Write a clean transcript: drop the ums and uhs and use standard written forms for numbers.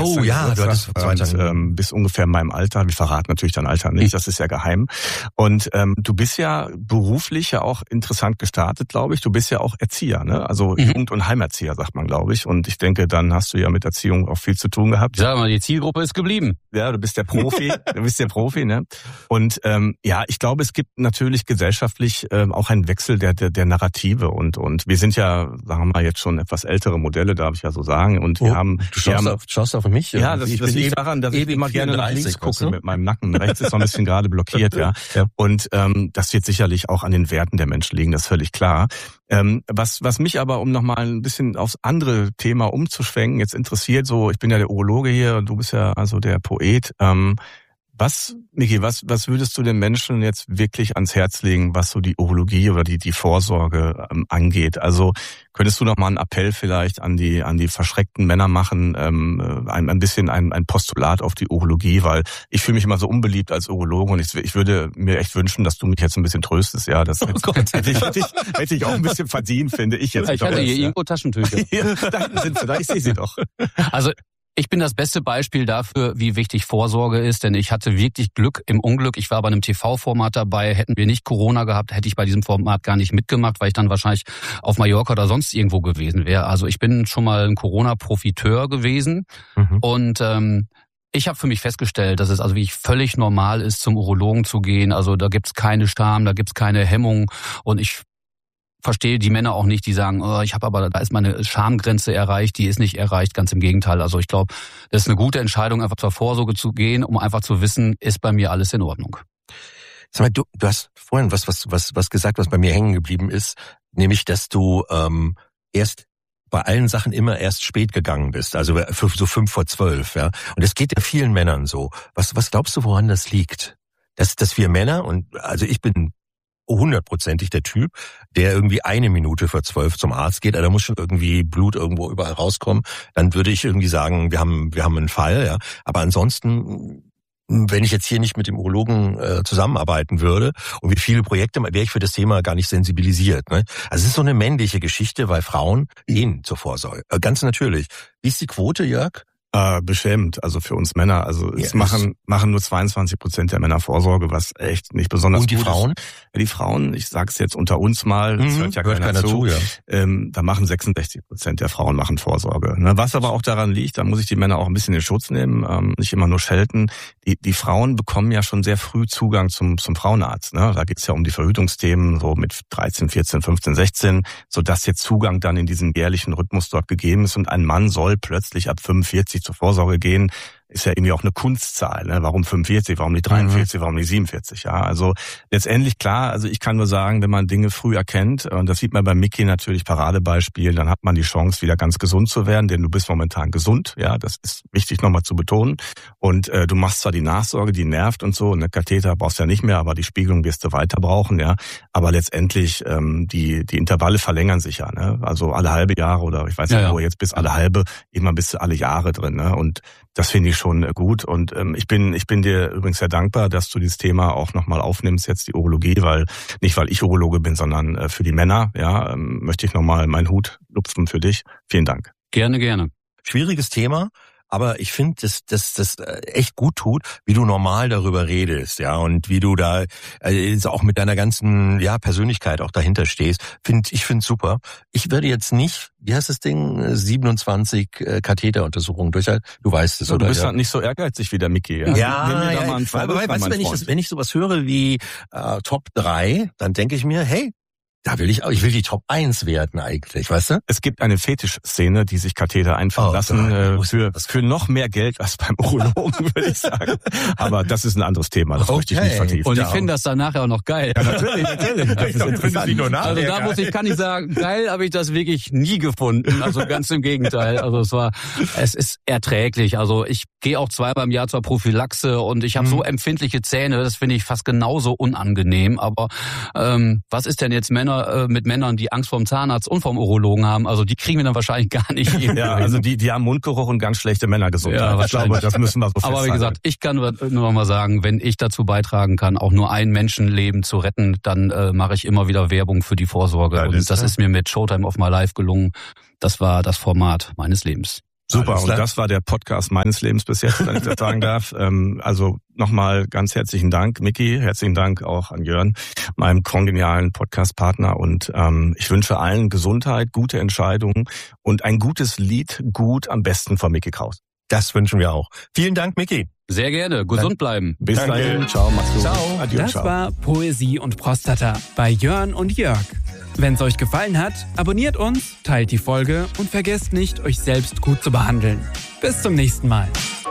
Oh ja, du hattest vor 2 Tagen. Bis ungefähr meinem Alter. Wir verraten natürlich dein Alter nicht, das ist ja geheim. Und du bist ja beruflich ja auch interessant gestartet, glaube ich. Du bist ja auch Erzieher, ne? Also Jugend- und Heimerzieher, sagt man, glaube ich. Und ich denke, dann hast du ja mit Erziehung auch viel zu tun gehabt. Sag mal, die Zielgruppe ist geblieben. Ja, du bist der Profi. Ne? Und ich glaube, es gibt natürlich gesellschaftlich auch einen Wechsel der Narrative. Und wir sind ja, sagen wir mal, jetzt schon etwas ältere Modelle, darf ich ja so sagen. Und Du schaust auf mich? Ja, das liegt daran, dass ich immer gerne nach links gucke mit meinem Nacken. Rechts ist noch ein bisschen gerade blockiert, ja. Und das wird sicherlich auch an den Werten der Menschen liegen, das ist völlig klar. Was mich aber, um nochmal ein bisschen aufs andere Thema umzuschwenken, jetzt interessiert, so, ich bin ja der Urologe hier und du bist ja also der Poet. Miki, was würdest du den Menschen jetzt wirklich ans Herz legen, was so die Urologie oder die Vorsorge angeht? Also könntest du noch mal einen Appell vielleicht an die verschreckten Männer machen, ein bisschen ein Postulat auf die Urologie, weil ich fühle mich immer so unbeliebt als Urologe und ich würde mir echt wünschen, dass du mich jetzt ein bisschen tröstest. Ja, das hätte ich auch ein bisschen verdient, finde ich jetzt. Ich hatte hier irgendwo Taschentücher. Ja, da hinten sind sie, da ich sehe sie doch. Also ich bin das beste Beispiel dafür, wie wichtig Vorsorge ist, denn ich hatte wirklich Glück im Unglück. Ich war bei einem TV-Format dabei. Hätten wir nicht Corona gehabt, hätte ich bei diesem Format gar nicht mitgemacht, weil ich dann wahrscheinlich auf Mallorca oder sonst irgendwo gewesen wäre. Also ich bin schon mal ein Corona-Profiteur gewesen und ich habe für mich festgestellt, dass es also wirklich völlig normal ist, zum Urologen zu gehen. Also da gibt's keine Scham, da gibt's keine Hemmung und ich verstehe die Männer auch nicht, die sagen, da ist meine Schamgrenze erreicht, die ist nicht erreicht, ganz im Gegenteil. Also ich glaube, das ist eine gute Entscheidung, einfach zur Vorsorge zu gehen, um einfach zu wissen, ist bei mir alles in Ordnung. Sag mal, du hast vorhin was gesagt, was bei mir hängen geblieben ist, nämlich, dass du erst bei allen Sachen immer erst spät gegangen bist, also für so 11:55, ja. Und es geht ja vielen Männern so. Was glaubst du, woran das liegt? Dass wir Männer, und also ich bin 100%ig der Typ, der irgendwie 1:01 zum Arzt geht, also da muss schon irgendwie Blut irgendwo überall rauskommen, dann würde ich irgendwie sagen, wir haben einen Fall, ja. Aber ansonsten, wenn ich jetzt hier nicht mit dem Urologen zusammenarbeiten würde und wie viele Projekte, wäre ich für das Thema gar nicht sensibilisiert. Ne? Also es ist so eine männliche Geschichte, weil Frauen gehen zur Vorsorge. Ganz natürlich. Wie ist die Quote, Jörg? Beschämend, also für uns Männer. Also es machen nur 22% der Männer Vorsorge, was echt nicht besonders gut ist. Und die Frauen? Ja, die Frauen, ich sag's jetzt unter uns mal, das hört ja keiner zu. Ja. Da machen 66% der Frauen machen Vorsorge. Was aber auch daran liegt, da muss ich die Männer auch ein bisschen in Schutz nehmen, nicht immer nur schelten. Die Frauen bekommen ja schon sehr früh Zugang zum Frauenarzt. Ne? Da geht's ja um die Verhütungsthemen, so mit 13, 14, 15, 16, sodass jetzt Zugang dann in diesem jährlichen Rhythmus dort gegeben ist und ein Mann soll plötzlich ab 45 zur Vorsorge gehen, ist ja irgendwie auch eine Kunstzahl. Ne? Warum 45, warum nicht 43, warum nicht 47? Ja, also letztendlich klar, also ich kann nur sagen, wenn man Dinge früh erkennt, und das sieht man bei Miki natürlich Paradebeispiel, dann hat man die Chance, wieder ganz gesund zu werden, denn du bist momentan gesund. Ja, das ist wichtig nochmal zu betonen. Und du machst zwar die Nachsorge, die nervt und so, eine Katheter brauchst du ja nicht mehr, aber die Spiegelung wirst du weiter brauchen. Ja, aber letztendlich die Intervalle verlängern sich ja. Ne? Also alle halbe Jahre oder ich weiß nicht, wo jetzt bis alle halbe, immer bis alle Jahre drin. Ne? Und das finde ich schon gut und ich bin dir übrigens sehr dankbar, dass du dieses Thema auch nochmal aufnimmst, jetzt die Urologie, weil ich Urologe bin, sondern für die Männer, ja, möchte ich nochmal meinen Hut lupfen für dich. Vielen Dank. Gerne, gerne. Schwieriges Thema. Aber ich finde, dass das echt gut tut, wie du normal darüber redest, ja, und wie du da auch mit deiner ganzen Persönlichkeit auch dahinter stehst. Ich finde super. Ich würde jetzt nicht, wie heißt das Ding, 27 Katheteruntersuchungen durchhalten. Du weißt es, oder? Du bist halt nicht so ehrgeizig wie der Miki. Wenn ich sowas höre wie Top 3, dann denke ich mir, hey, ich will die Top 1 werden eigentlich, weißt du? Es gibt eine Fetischszene, die sich Katheter einfangen lassen für noch mehr Geld als beim Urologen, würde ich sagen. Aber das ist ein anderes Thema, das möchte ich nicht vertiefen. Und ich finde das dann nachher auch noch geil. Ja, natürlich. Das ist interessant. Also da kann ich sagen, geil habe ich das wirklich nie gefunden. Also ganz im Gegenteil. Also es ist erträglich. Also ich gehe auch 2-mal im Jahr zur Prophylaxe und ich habe so empfindliche Zähne, das finde ich fast genauso unangenehm. Aber was ist denn jetzt mit Männern, die Angst vor dem Zahnarzt und vom Urologen haben, also die kriegen wir dann wahrscheinlich gar nicht hin. Ja, also die haben Mundgeruch und ganz schlechte Männergesundheit. Ja, ich glaube, das müssen wir so festhalten. Aber wie gesagt, ich kann nur noch mal sagen, wenn ich dazu beitragen kann, auch nur ein Menschenleben zu retten, dann mache ich immer wieder Werbung für die Vorsorge. Ja, und das ist mir mit Showtime of My Life gelungen. Das war das Format meines Lebens. Super, und das war der Podcast meines Lebens bis jetzt, wenn ich das sagen darf. Also nochmal ganz herzlichen Dank, Miki. Herzlichen Dank auch an Jörn, meinem kongenialen Podcast-Partner. Und ich wünsche allen Gesundheit, gute Entscheidungen und ein gutes Lied, gut am besten von Miki Kraus. Das wünschen wir auch. Vielen Dank, Miki. Sehr gerne. Gesund bleiben. Bis dahin. Ciao, mach's gut. Ciao. Adieu, das war Poesie und Prostata bei Jörn und Jörg. Wenn es euch gefallen hat, abonniert uns, teilt die Folge und vergesst nicht, euch selbst gut zu behandeln. Bis zum nächsten Mal.